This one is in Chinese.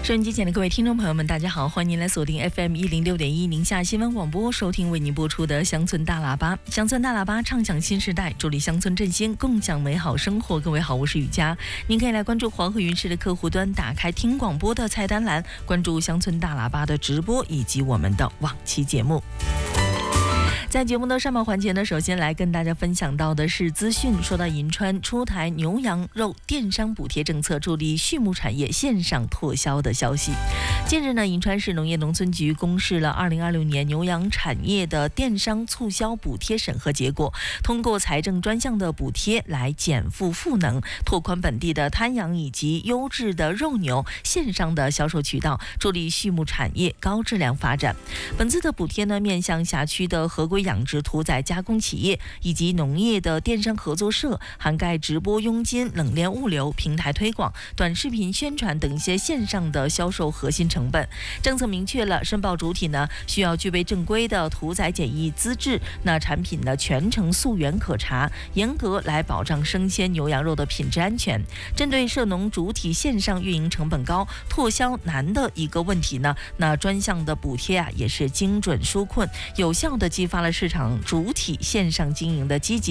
收音机前的各位听众朋友们，大家好，欢迎您来锁定 FM106.1宁夏新闻广播，收听为您播出的乡村大喇叭。乡村大喇叭唱响新时代，助力乡村振兴，共享美好生活。各位好，我是雨佳。您可以来关注黄河云视的客户端，打开听广播的菜单栏，关注乡村大喇叭的直播以及我们的往期节目。在节目的上半环节呢，首先来跟大家分享到的是资讯。说到银川出台牛羊肉电商补贴政策，助力畜牧产业线上拓销的消息。近日呢，银川市农业农村局公示了2026年牛羊产业的电商促销补贴审核结果，通过财政专项的补贴来减负赋能，拓宽本地的滩羊以及优质的肉牛线上的销售渠道，助力畜牧产业高质量发展。本次的补贴呢，面向辖区的合规养殖屠宰加工企业以及农业的电商合作社，涵盖直播佣金、冷链物流、平台推广、短视频宣传等一些线上的销售核心成本。政策明确了，申报主体呢需要具备正规的屠宰检疫资质，那产品呢全程溯源可查，严格来保障生鲜牛羊肉的品质安全。针对涉农主体线上运营成本高、拓销难的一个问题呢，那专项的补贴也是精准纾困，有效的激发了市场主体线上经营的积极